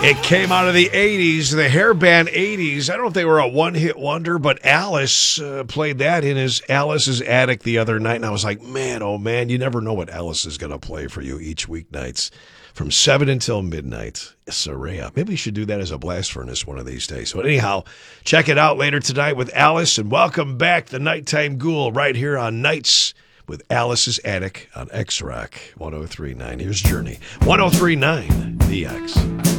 It came out of the 80s, the hair band 80s. I don't know if they were a one-hit wonder, but Alice played that in his Alice's Attic the other night, and I was like, man, oh man, you never know what Alice is going to play for you each weeknights from 7 until midnight. Soraya. Maybe we should do that as a blast furnace one of these days. But anyhow, check it out later tonight with Alice, and welcome back, the Nighttime Ghoul, right here on Nights with Alice's Attic on X-Rock 103.9. Here's Journey. 103.9, The X.